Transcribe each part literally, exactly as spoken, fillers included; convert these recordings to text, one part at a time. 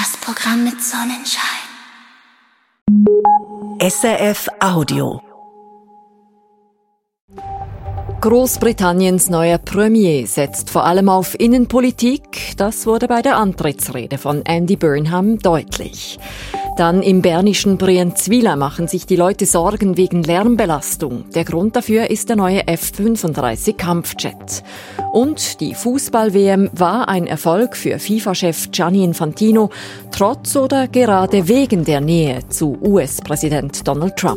Das Programm mit Sonnenschein. S R F Audio. Großbritanniens neuer Premier setzt vor allem auf Innenpolitik. Das wurde bei der Antrittsrede von Andy Burnham deutlich. Dann im bernischen Brienz-Wieler machen sich die Leute Sorgen wegen Lärmbelastung. Der Grund dafür ist der neue F fünfunddreißig Kampfjet. Und die Fußball-W M war ein Erfolg für FIFA-Chef Gianni Infantino, trotz oder gerade wegen der Nähe zu U S-Präsident Donald Trump.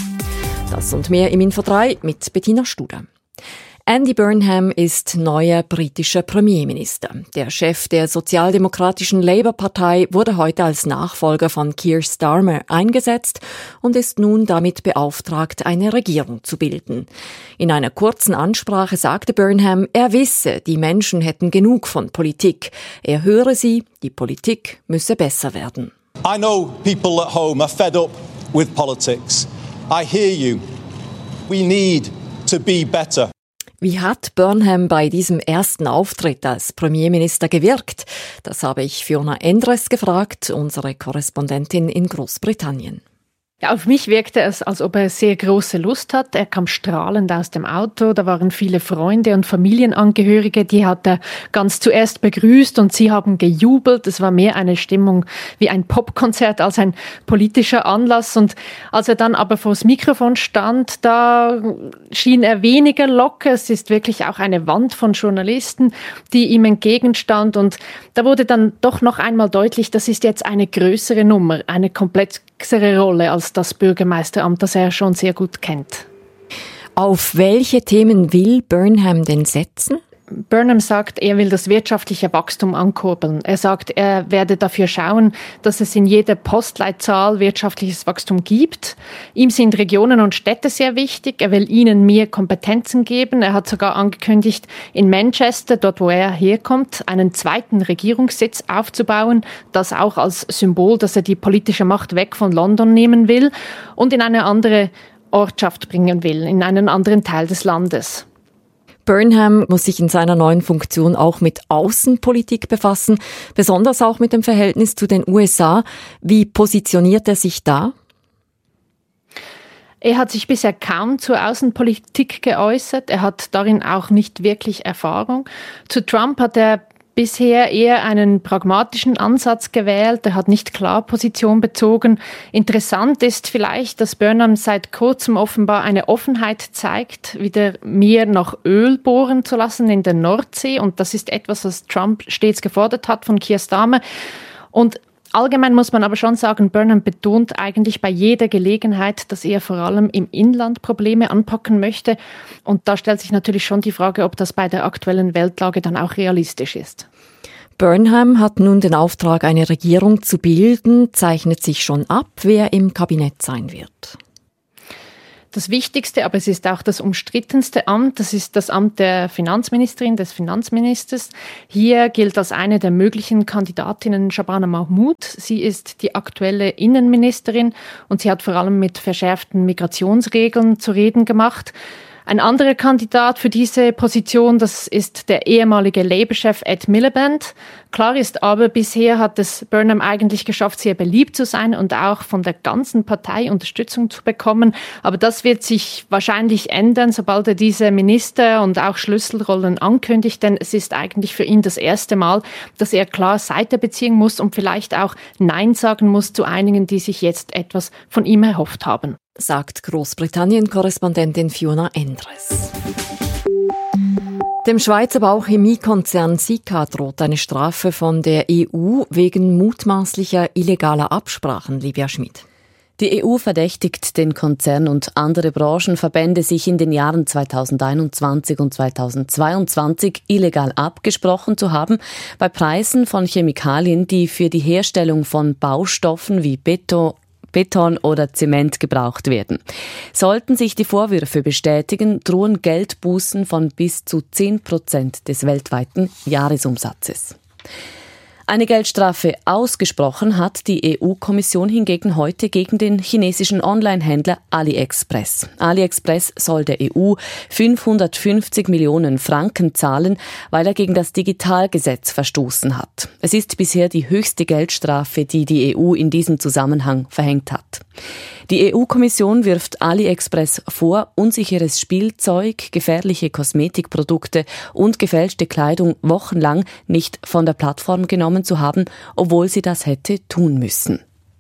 Das und mehr im Info drei mit Bettina Studer. Andy Burnham ist neuer britischer Premierminister. Der Chef der sozialdemokratischen Labour-Partei wurde heute als Nachfolger von Keir Starmer eingesetzt und ist nun damit beauftragt, eine Regierung zu bilden. In einer kurzen Ansprache sagte Burnham, er wisse, die Menschen hätten genug von Politik. Er höre sie, die Politik müsse besser werden. I know people at home are fed up with politics. I hear you. We need to be better. Wie hat Burnham bei diesem ersten Auftritt als Premierminister gewirkt? Das habe ich Fiona Endres gefragt, unsere Korrespondentin in Großbritannien. Ja, auf mich wirkte es, als ob er sehr große Lust hat. Er kam strahlend aus dem Auto. Da waren viele Freunde und Familienangehörige, die hat er ganz zuerst begrüßt und sie haben gejubelt. Es war mehr eine Stimmung wie ein Popkonzert als ein politischer Anlass. Und als er dann aber vor das Mikrofon stand, da schien er weniger locker. Es ist wirklich auch eine Wand von Journalisten, die ihm entgegenstand. Und da wurde dann doch noch einmal deutlich, das ist jetzt eine größere Nummer, eine komplexere Rolle als das Bürgermeisteramt, das er schon sehr gut kennt. Auf welche Themen will Burnham denn setzen? Burnham sagt, er will das wirtschaftliche Wachstum ankurbeln. Er sagt, er werde dafür schauen, dass es in jeder Postleitzahl wirtschaftliches Wachstum gibt. Ihm sind Regionen und Städte sehr wichtig. Er will ihnen mehr Kompetenzen geben. Er hat sogar angekündigt, in Manchester, dort wo er herkommt, einen zweiten Regierungssitz aufzubauen. Das auch als Symbol, dass er die politische Macht weg von London nehmen will und in eine andere Ortschaft bringen will, in einen anderen Teil des Landes. Burnham muss sich in seiner neuen Funktion auch mit Außenpolitik befassen, besonders auch mit dem Verhältnis zu den U S A. Wie positioniert er sich da? Er hat sich bisher kaum zur Außenpolitik geäußert. Er hat darin auch nicht wirklich Erfahrung. Zu Trump hat er bisher eher einen pragmatischen Ansatz gewählt. Er hat nicht klar Position bezogen. Interessant ist vielleicht, dass Burnham seit kurzem offenbar eine Offenheit zeigt, wieder mehr nach Öl bohren zu lassen in der Nordsee. Und das ist etwas, was Trump stets gefordert hat von Keir Starmer. Und allgemein muss man aber schon sagen, Burnham betont eigentlich bei jeder Gelegenheit, dass er vor allem im Inland Probleme anpacken möchte. Und da stellt sich natürlich schon die Frage, ob das bei der aktuellen Weltlage dann auch realistisch ist. Burnham hat nun den Auftrag, eine Regierung zu bilden. Zeichnet sich schon ab, wer im Kabinett sein wird. Das wichtigste, aber es ist auch das umstrittenste Amt, das ist das Amt der Finanzministerin, des Finanzministers. Hier gilt als eine der möglichen Kandidatinnen Shabana Mahmood. Sie ist die aktuelle Innenministerin und sie hat vor allem mit verschärften Migrationsregeln zu reden gemacht. Ein anderer Kandidat für diese Position, das ist der ehemalige Labour-Chef Ed Miliband. Klar ist aber, bisher hat es Burnham eigentlich geschafft, sehr beliebt zu sein und auch von der ganzen Partei Unterstützung zu bekommen. Aber das wird sich wahrscheinlich ändern, sobald er diese Minister und auch Schlüsselrollen ankündigt. Denn es ist eigentlich für ihn das erste Mal, dass er klar Seite beziehen muss und vielleicht auch Nein sagen muss zu einigen, die sich jetzt etwas von ihm erhofft haben. Sagt Großbritannien-Korrespondentin Fiona Endres. Dem Schweizer Bauchemiekonzern Sika droht eine Strafe von der E U wegen mutmaßlicher illegaler Absprachen, Livia Schmid. Die E U verdächtigt den Konzern und andere Branchenverbände, sich in den Jahren zweitausendeinundzwanzig und zweitausendzweiundzwanzig illegal abgesprochen zu haben bei Preisen von Chemikalien, die für die Herstellung von Baustoffen wie Beton, Beton oder Zement gebraucht werden. Sollten sich die Vorwürfe bestätigen, drohen Geldbußen von bis zu zehn Prozent des weltweiten Jahresumsatzes. Eine Geldstrafe ausgesprochen hat die E U-Kommission hingegen heute gegen den chinesischen Online-Händler AliExpress. AliExpress soll der E U fünfhundertfünfzig Millionen Franken zahlen, weil er gegen das Digitalgesetz verstoßen hat. Es ist bisher die höchste Geldstrafe, die die E U in diesem Zusammenhang verhängt hat. Die E U-Kommission wirft AliExpress vor, unsicheres Spielzeug, gefährliche Kosmetikprodukte und gefälschte Kleidung wochenlang nicht von der Plattform genommen zu haben, obwohl sie das hätte tun müssen.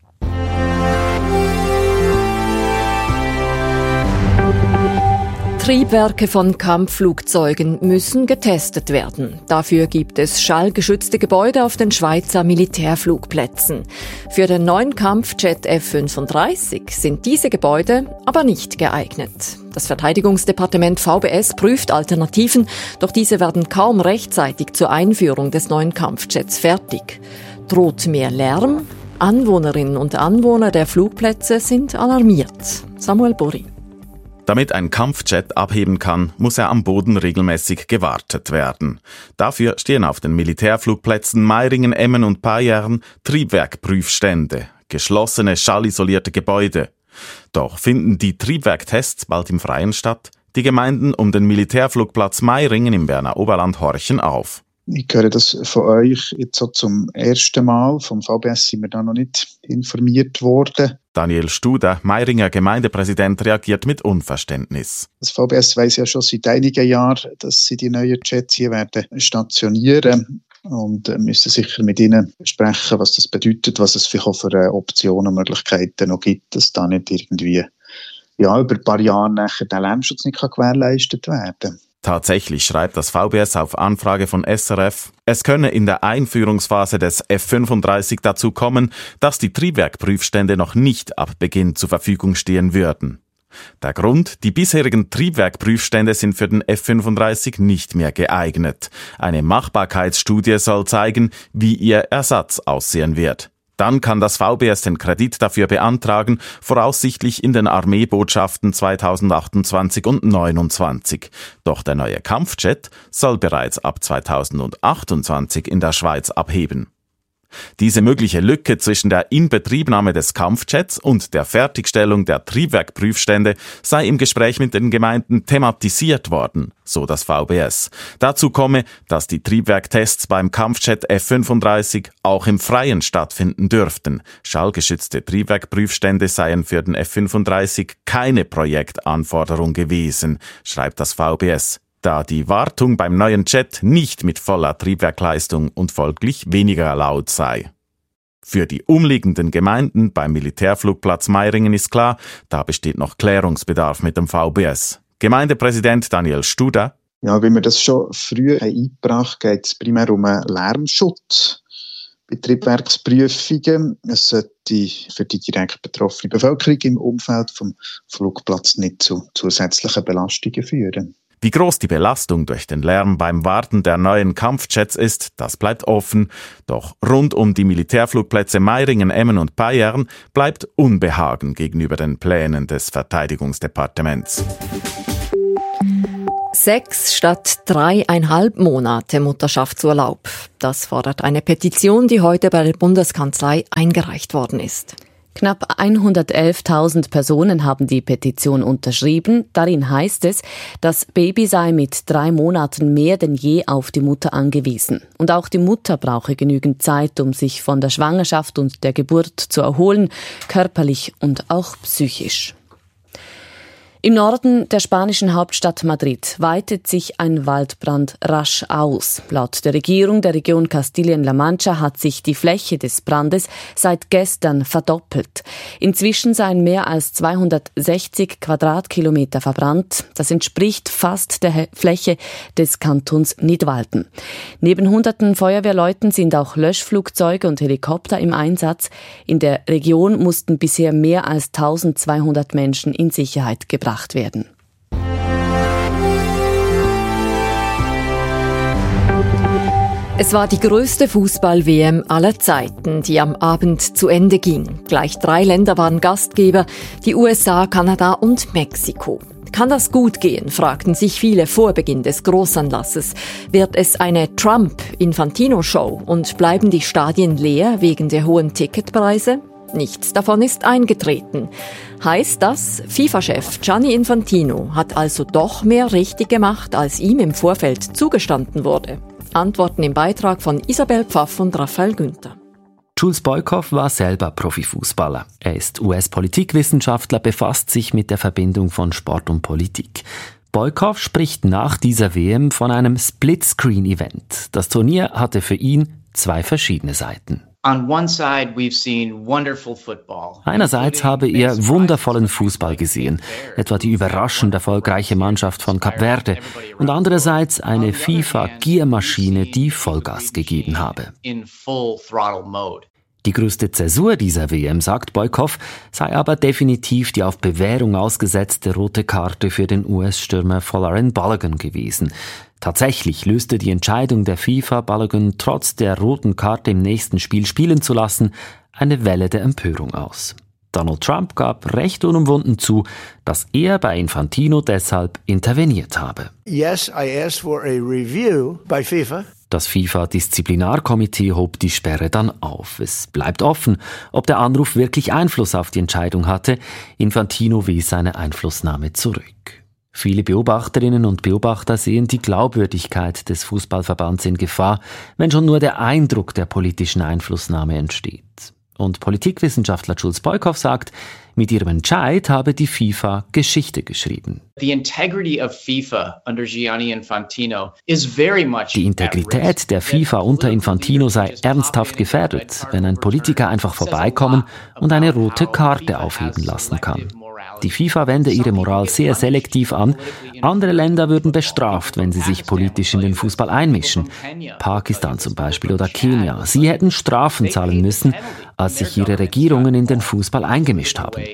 Triebwerke von Kampfflugzeugen müssen getestet werden. Dafür gibt es schallgeschützte Gebäude auf den Schweizer Militärflugplätzen. Für den neuen Kampfjet F fünfunddreißig sind diese Gebäude aber nicht geeignet. Das Verteidigungsdepartement V B S prüft Alternativen, doch diese werden kaum rechtzeitig zur Einführung des neuen Kampfjets fertig. Droht mehr Lärm? Anwohnerinnen und Anwohner der Flugplätze sind alarmiert. Samuel Borri. Damit ein Kampfjet abheben kann, muss er am Boden regelmäßig gewartet werden. Dafür stehen auf den Militärflugplätzen Meiringen, Emmen und Payerne Triebwerkprüfstände, geschlossene, schallisolierte Gebäude. Doch finden die Triebwerktests bald im Freien statt? Die Gemeinden um den Militärflugplatz Meiringen im Berner Oberland horchen auf. Ich höre das von euch jetzt so zum ersten Mal. Vom V B S sind wir da noch nicht informiert worden. Daniel Studer, Meiringer Gemeindepräsident, reagiert mit Unverständnis. Das V B S weiss ja schon seit einigen Jahren, dass sie die neuen Jets hier werden stationieren und müssen sicher mit ihnen sprechen, was das bedeutet, was es vielleicht auch für Optionen und Möglichkeiten noch gibt, dass da nicht irgendwie ja, über ein paar Jahre nachher der Lärmschutz nicht gewährleistet werden kann. Tatsächlich schreibt das V B S auf Anfrage von S R F, es könne in der Einführungsphase des F fünfunddreißig dazu kommen, dass die Triebwerkprüfstände noch nicht ab Beginn zur Verfügung stehen würden. Der Grund, die bisherigen Triebwerkprüfstände sind für den F fünfunddreißig nicht mehr geeignet. Eine Machbarkeitsstudie soll zeigen, wie ihr Ersatz aussehen wird. Dann kann das V B S den Kredit dafür beantragen, voraussichtlich in den Armeebotschaften zweitausendachtundzwanzig und neunundzwanzig. Doch der neue Kampfjet soll bereits ab zweitausendachtundzwanzig in der Schweiz abheben. Diese mögliche Lücke zwischen der Inbetriebnahme des Kampfjets und der Fertigstellung der Triebwerkprüfstände sei im Gespräch mit den Gemeinden thematisiert worden, so das V B S. Dazu komme, dass die Triebwerktests beim Kampfjet F fünfunddreißig auch im Freien stattfinden dürften. Schallgeschützte Triebwerkprüfstände seien für den F fünfunddreißig keine Projektanforderung gewesen, schreibt das V B S. Da die Wartung beim neuen Jet nicht mit voller Triebwerkleistung und folglich weniger laut sei. Für die umliegenden Gemeinden beim Militärflugplatz Meiringen ist klar, da besteht noch Klärungsbedarf mit dem V B S. Gemeindepräsident Daniel Studer. Ja, wie wir das schon früher eingebracht haben, geht es primär um einen Lärmschutz bei Triebwerksprüfungen. Es sollte für die direkt betroffene Bevölkerung im Umfeld vom Flugplatz nicht zu zusätzlichen Belastungen führen. Wie groß die Belastung durch den Lärm beim Warten der neuen Kampfjets ist, das bleibt offen. Doch rund um die Militärflugplätze Meiringen, Emmen und Payerne bleibt Unbehagen gegenüber den Plänen des Verteidigungsdepartements. Sechs statt dreieinhalb Monate Mutterschaftsurlaub. Das fordert eine Petition, die heute bei der Bundeskanzlei eingereicht worden ist. Knapp hundertelftausend Personen haben die Petition unterschrieben. Darin heißt es, das Baby sei mit drei Monaten mehr denn je auf die Mutter angewiesen. Und auch die Mutter brauche genügend Zeit, um sich von der Schwangerschaft und der Geburt zu erholen, körperlich und auch psychisch. Im Norden der spanischen Hauptstadt Madrid weitet sich ein Waldbrand rasch aus. Laut der Regierung der Region Kastilien-La Mancha hat sich die Fläche des Brandes seit gestern verdoppelt. Inzwischen seien mehr als zweihundertsechzig Quadratkilometer verbrannt. Das entspricht fast der Fläche des Kantons Nidwalden. Neben hunderten Feuerwehrleuten sind auch Löschflugzeuge und Helikopter im Einsatz. In der Region mussten bisher mehr als eintausendzweihundert Menschen in Sicherheit gebracht werden. Es war die größte Fußball-W M aller Zeiten, die am Abend zu Ende ging. Gleich drei Länder waren Gastgeber, die U S A, Kanada und Mexiko. Kann das gut gehen, fragten sich viele vor Beginn des Großanlasses. Wird es eine Trump-Infantino-Show und bleiben die Stadien leer wegen der hohen Ticketpreise? Nichts davon ist eingetreten. Heißt das, FIFA-Chef Gianni Infantino hat also doch mehr richtig gemacht, als ihm im Vorfeld zugestanden wurde? Antworten im Beitrag von Isabel Pfaff und Raphael Günther. Jules Boykoff war selber Profifußballer. Er ist U S-Politikwissenschaftler, befasst sich mit der Verbindung von Sport und Politik. Boykoff spricht nach dieser W M von einem Split-Screen-Event. Das Turnier hatte für ihn zwei verschiedene Seiten. Einerseits habe er wundervollen Fußball gesehen, etwa die überraschend erfolgreiche Mannschaft von Kap Verde, und andererseits eine FIFA-Giermaschine, die Vollgas gegeben habe. Die größte Zäsur dieser W M, sagt Boykoff, sei aber definitiv die auf Bewährung ausgesetzte rote Karte für den U S-Stürmer Folarin Balogun gewesen. Tatsächlich löste die Entscheidung der FIFA, Balogun trotz der roten Karte im nächsten Spiel spielen zu lassen, eine Welle der Empörung aus. Donald Trump gab recht unumwunden zu, dass er bei Infantino deshalb interveniert habe. Yes, I asked for a review by FIFA. Das FIFA-Disziplinarkomitee hob die Sperre dann auf. Es bleibt offen, ob der Anruf wirklich Einfluss auf die Entscheidung hatte. Infantino wies seine Einflussnahme zurück. Viele Beobachterinnen und Beobachter sehen die Glaubwürdigkeit des Fußballverbands in Gefahr, wenn schon nur der Eindruck der politischen Einflussnahme entsteht. Und Politikwissenschaftler Jules Boykoff sagt, mit ihrem Entscheid habe die FIFA Geschichte geschrieben. The integrity of FIFA under Gianni Infantino is very much Die Integrität der FIFA unter Infantino sei ernsthaft gefährdet, wenn ein Politiker einfach vorbeikommen und eine rote Karte aufheben lassen kann. Die FIFA wende ihre Moral sehr selektiv an. Andere Länder würden bestraft, wenn sie sich politisch in den Fußball einmischen. Pakistan zum Beispiel oder Kenia. Sie hätten Strafen zahlen müssen, als sich ihre Regierungen in den Fußball eingemischt haben.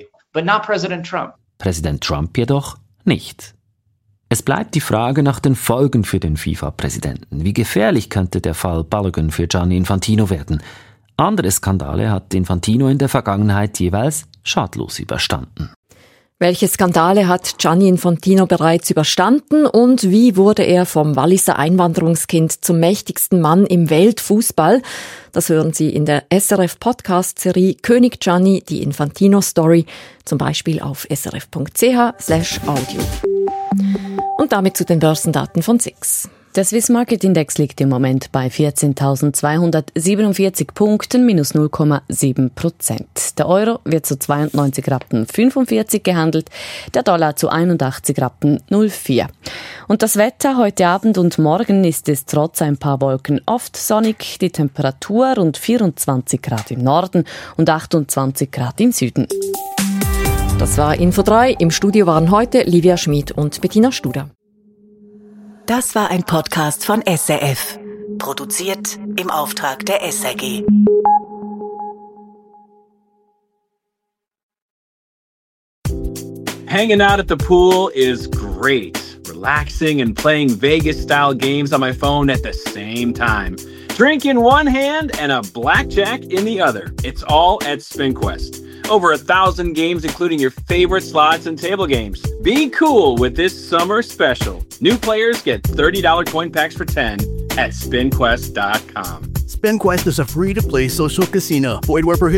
Präsident Trump jedoch nicht. Es bleibt die Frage nach den Folgen für den FIFA-Präsidenten. Wie gefährlich könnte der Fall Balogun für Gianni Infantino werden? Andere Skandale hat Infantino in der Vergangenheit jeweils schadlos überstanden. Welche Skandale hat Gianni Infantino bereits überstanden und wie wurde er vom Walliser Einwanderungskind zum mächtigsten Mann im Weltfußball? Das hören Sie in der S R F-Podcast-Serie König Gianni, die Infantino-Story, zum Beispiel auf srf.ch slash audio. Und damit zu den Börsendaten von S I X. Der Swiss Market Index liegt im Moment bei vierzehntausendzweihundertsiebenundvierzig Punkten, minus null Komma sieben Prozent. Der Euro wird zu zweiundneunzig Rappen fünfundvierzig gehandelt, der Dollar zu einundachtzig Rappen null vier. Und das Wetter heute Abend und morgen ist es trotz ein paar Wolken oft sonnig, die Temperatur rund vierundzwanzig Grad im Norden und achtundzwanzig Grad im Süden. Das war Info drei. Im Studio waren heute Livia Schmid und Bettina Studer. Das war ein Podcast von S R F. Produziert im Auftrag der S R G. Hanging out at the pool is great. Relaxing and playing Vegas-style games on my phone at the same time. Drink in one hand and a blackjack in the other. It's all at SpinQuest. Over a thousand games, including your favorite slots and table games. Be cool with this summer special. New players get thirty dollars coin packs for ten at spin quest dot com. SpinQuest is a free-to-play social casino. Void where prohibited.